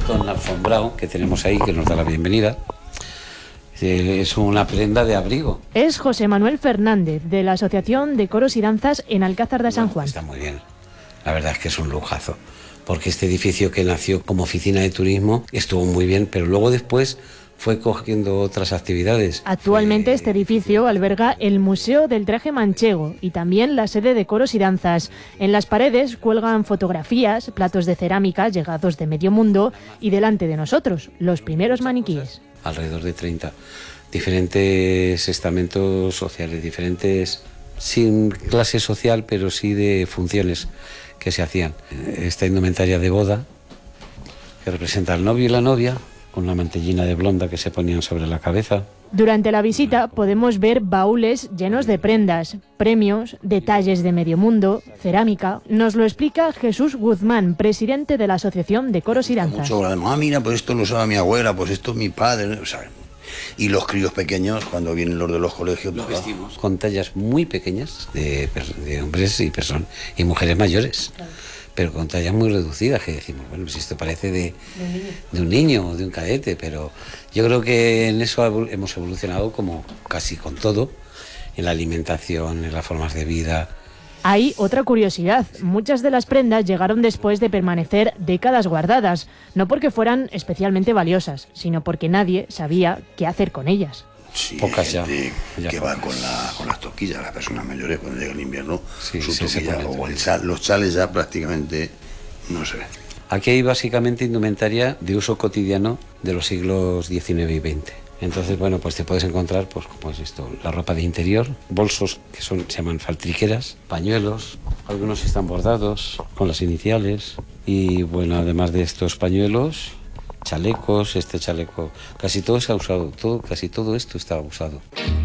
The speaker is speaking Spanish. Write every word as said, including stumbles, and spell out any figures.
con alfombrado que tenemos ahí, que nos da la bienvenida. Es una prenda de abrigo. Es José Manuel Fernández, de la Asociación de Coros y Danzas en Alcázar de San Juan. Bueno, está muy bien. La verdad es que es un lujazo. Porque este edificio, que nació como oficina de turismo, estuvo muy bien, pero luego después fue cogiendo otras actividades. Actualmente fue... este edificio alberga el Museo del Traje Manchego y también la sede de Coros y Danzas. En las paredes cuelgan fotografías, platos de cerámica llegados de medio mundo y delante de nosotros, los primeros maniquíes. Alrededor de treinta. Diferentes estamentos sociales, diferentes, sin clase social, pero sí de funciones que se hacían. Esta indumentaria de boda, que representa al novio y la novia, con una mantellina de blonda que se ponían sobre la cabeza. Durante la visita podemos ver baúles llenos de prendas, premios, detalles de medio mundo, cerámica. Nos lo explica Jesús Guzmán, presidente de la Asociación de Coros y Danzas. Mucho, ah, mira, pues esto lo usaba mi abuela, pues esto mi padre, o sea, y los críos pequeños, cuando vienen los de los colegios... Los vestimos con tallas muy pequeñas de, de hombres y personas y mujeres mayores. Claro. Pero con tallas muy reducidas, que decimos, bueno, pues esto parece de, de un niño o de un cadete, pero yo creo que en eso hemos evolucionado como casi con todo, en la alimentación, en las formas de vida. Hay otra curiosidad, muchas de las prendas llegaron después de permanecer décadas guardadas, no porque fueran especialmente valiosas, sino porque nadie sabía qué hacer con ellas. Sí, pocas ya, ya que pocas. va con, la, con las toquillas, las personas mayores cuando llega el invierno, sí, su sí, toquilla, o el chal, los chales ya prácticamente no se ven. Aquí hay básicamente indumentaria de uso cotidiano de los siglos diecinueve y veinte. Entonces, bueno, pues te puedes encontrar, pues como es esto, la ropa de interior, bolsos que son, se llaman faltriqueras, pañuelos, algunos están bordados con las iniciales y, bueno, además de estos pañuelos, chalecos, este chaleco, casi todo se ha usado, todo, casi todo esto está usado.